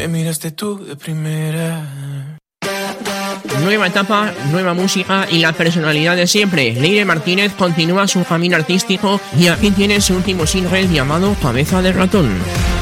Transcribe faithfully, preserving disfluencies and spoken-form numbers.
Me miraste tú de primera. Nueva etapa, nueva música y la personalidad de siempre. Leire Martínez continúa su camino artístico y aquí tiene su último single llamado Cabeza de Ratón.